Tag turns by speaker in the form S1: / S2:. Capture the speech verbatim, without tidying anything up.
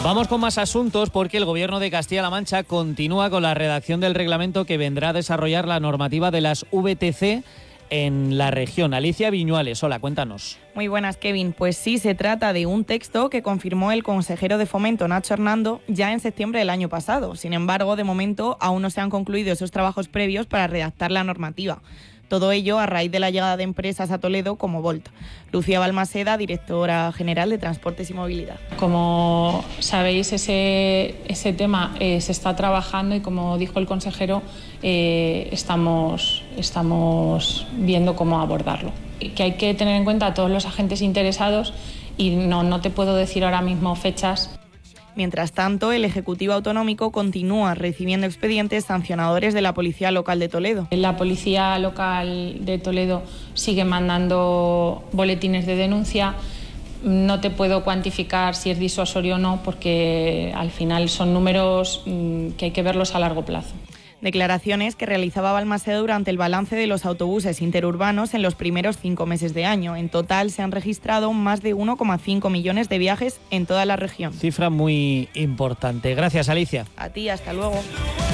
S1: Vamos con más asuntos porque el Gobierno de Castilla-La Mancha continúa con la redacción del reglamento que vendrá a desarrollar la normativa de las V T C en la región. Alicia Viñuales, hola, cuéntanos.
S2: Muy buenas, Kevin. Pues sí, se trata de un texto que confirmó el consejero de Fomento, Nacho Hernando, ya en septiembre del año pasado. Sin embargo, de momento aún no se han concluido esos trabajos previos para redactar la normativa. Todo ello a raíz de la llegada de empresas a Toledo como Volt. Lucía Balmaseda, directora general de Transportes y Movilidad.
S3: Como sabéis, ese, ese tema eh, se está trabajando y, como dijo el consejero, eh, estamos, estamos viendo cómo abordarlo. Que hay que tener en cuenta a todos los agentes interesados y no, no te puedo decir ahora mismo fechas.
S2: Mientras tanto, el Ejecutivo Autonómico continúa recibiendo expedientes sancionadores de la Policía Local de Toledo.
S3: La Policía Local de Toledo sigue mandando boletines de denuncia. No te puedo cuantificar si es disuasorio o no, porque al final son números que hay que verlos a largo plazo.
S2: Declaraciones que realizaba Balmaseda durante el balance de los autobuses interurbanos en los primeros cinco meses de año. En total se han registrado más de uno coma cinco millones de viajes en toda la región.
S1: Cifra muy importante. Gracias, Alicia.
S2: A ti, hasta luego.